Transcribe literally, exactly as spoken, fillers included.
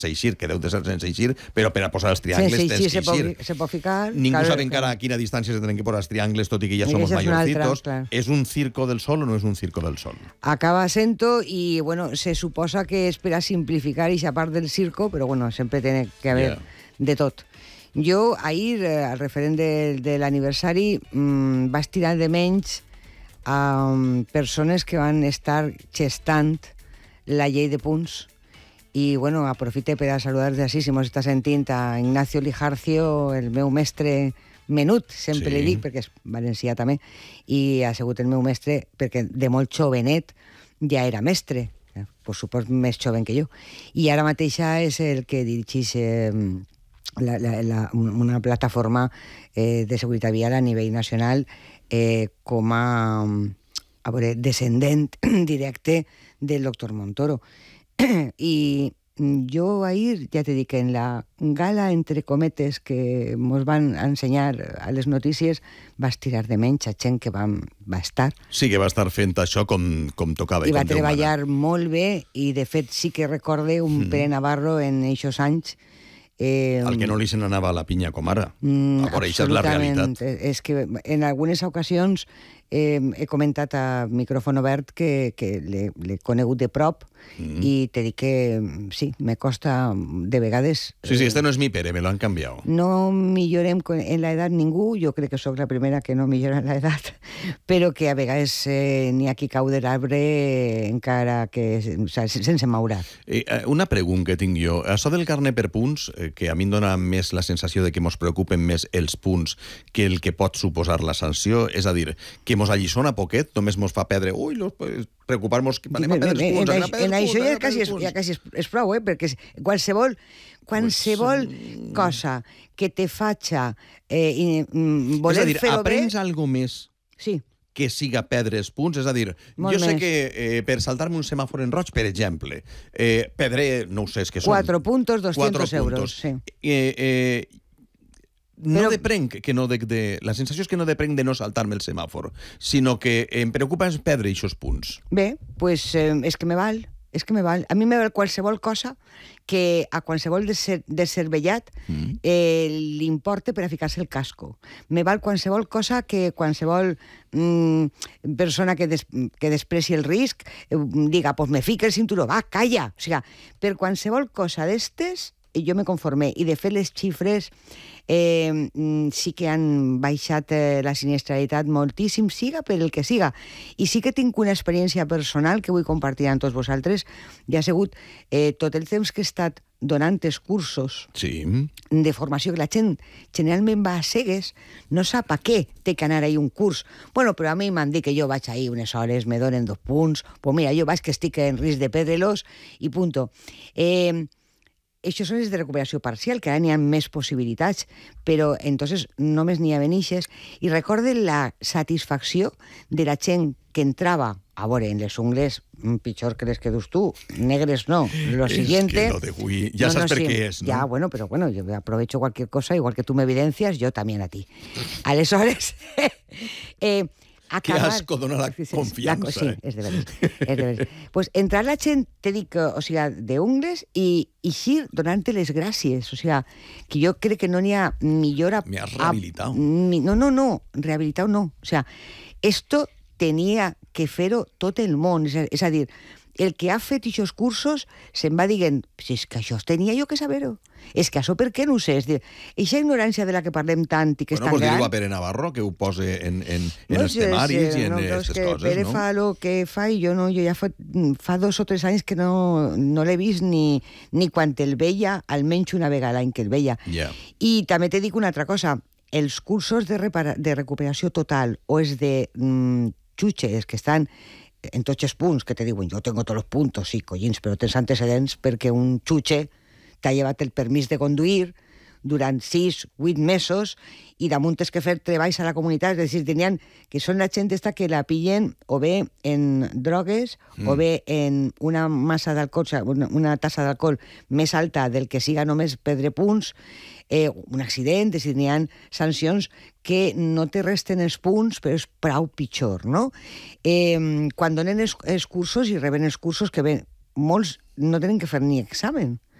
eixir, que deu de ser sense eixir, però per a posar els triangles Sense tens eixir que se pot, eixir. se pot ficar... Ningú claro, sap encara a quina distància se tenen que posar els triangles, tot i que ja som Aquesta és una altra, mayorcitos. clar. És un circo del sol o no és un circo del sol? Acaba sento y, bueno, se suposa que es per a simplificar esa part del circo, però, bueno, sempre tiene que haver Yeah. de tot. Jo, ahir, eh, al referent de, de l'aniversari, mmm, vaig tirar de menys a um, persones que van estar gestant la llei de punts. I, bueno, aprofite per a saludar des d'ací, si mos està sentint, a Ignacio Lijarcio, el meu mestre menut, sempre Sí. li dic, perquè és valencià també, i ha sigut el meu mestre perquè de molt jovenet ja era mestre, eh, per suport més joven que jo. I ara mateixa és el que dirigeix eh, la, la, la, una plataforma eh, de seguretat vial a nivell nacional eh, com a, a veure, descendent directe del doctor Montoro. I jo ahir, ja t'he dit que en la gala, entre cometes, que mos van ensenyar a les notícies, vas tirar de menys a gent que vam, va estar. Sí que va estar fent això com, com tocava. I com va Déu mana. treballar molt bé, i de fet sí que recorde un mm. Pere Navarro en aquests anys. Eh, Al que no li se n'anava la pinya com ara. Mm, A veure, això és la absolutament. realitat. És que en algunes ocasions eh, he comentat a micròfon obert que, que l'he conegut de prop mm. i t'he dit que sí, me costa de vegades... Sí, sí, este no és mi Pere, me lo han canviado. No millorem en l'edat ningú, jo crec que sóc la primera que no millora en l'edat, però que a vegades eh, n'hi ha qui cau de l'arbre eh, encara que o sigui, sense maurar. Eh, una pregunta que tinc jo. Això del carnet per punts, eh, que a mi em dona més la sensació de que mos preocupen més els punts que el que pot suposar la sanció, és a dir, que mos allisona poquet, només mos fa perdre, ui, los, pues, preocupar-nos, anem a perdre els punts, anem a perdre en els això punts, ja quasi, és, ja quasi és, és prou, eh? Perquè qualsevol, qualsevol pues, cosa que te faça eh, i, mm, voler fer-ho bé... És a dir, aprens algo més sí. que siga perdre els punts, és a dir, Molt jo sé més. que eh, per saltar-me un semàfor en roig, per exemple, eh, perdré, no ho sé, és que són... Quatre puntos, doscientos Quatre euros, sí. Eh, eh, no Però... deprenc que no de, de... La sensació és que no deprenc de no saltar-me el semàfor, sinó que em preocupa és perdre aquests punts. Bé, pues eh, és que me val, és que me val. A mi me val qualsevol cosa que a qualsevol descervellat mm. eh, li importe per a ficar-se el casco. Me val qualsevol cosa que qualsevol mm, persona que, des, que despreci el risc eh, diga, pues me fica el cinturó, va, calla. O sigui, per qualsevol cosa d'estes jo me conformé. I de fet les xifres eh, sí que han baixat eh, la sinistralitat moltíssim, siga per el que siga. I sí que tinc una experiència personal que vull compartir amb tots vosaltres. Ja ha sigut eh, tot el temps que he estat donant els cursos sí. de formació, que la gent generalment va a cegues, no sap a què té que anar ahir un curs. Bueno, però a mi m'han dit que jo vaig ahir unes hores, me donen dos punts, pues mira, jo vaig que estic en risc de perdre-los i punto. Eh... Això són els de recuperació parcial, que ara n'hi ha més possibilitats, però entonces només n'hi ha benixes. I recorde la satisfacció de la gent que entrava, a veure, en les ungles, pitjor que les que dus tu, negres no, lo siguiente... Es que lo de Gui, ya no, sabes no, per sí, qué es, ¿no? Ya, bueno, pero bueno, yo aprovecho cualquier cosa, igual que tú me evidencias, yo también a ti. Aleshores... eh, Acabar... Que asco dona la confiança. La, sí, eh? és de veres. És de veres. Pues entrar la gent, te dic, o sigui, d'ungles i eixir donant-te les gràcies. O sigui, que jo crec que no n'hi ha millora... Me has rehabilitado. No, no, no, rehabilitado no. O sigui, esto tenia que fer-ho tot el món. És a, és a dir, el que ha fet aquests cursos se'n va dient, si és que això tenia jo que saber-ho. És que això per què no ho sé? És dir, eixa ignorància de la que parlem tant i que bueno, és tan pues gran... Bueno, pues Pere Navarro, que ho posa en, en, en no, els temaris i en aquestes no, coses, Pere no? fa el que fa i jo no, jo ja fa, fa dos o tres anys que no, no l'he vist ni, ni quan el veia, almenys una vegada l'any que el veia. Yeah. I també te dic una altra cosa, els cursos de, repara, de recuperació total o els de mm, xutxes que estan en tots els punts, que te diuen, jo tengo tots els punts, sí, collins, però tens antecedents perquè un xutxe t'ha llevat el permís de conduir durant sis, vuit mesos i damunt tens que fer treballs a la comunitat, és a dir, tenien, que són la gent esta que la pillen o bé en drogues mm. o bé en una massa d'alcohol, una, una tassa d'alcohol més alta del que siga només perdre punts, eh, un accident, és a dir, n'hi ha sancions que no te resten els punts, però és prou pitjor, no? Eh, quan donen els, els cursos i reben els cursos que ven, molts no tenen que fer ni examen.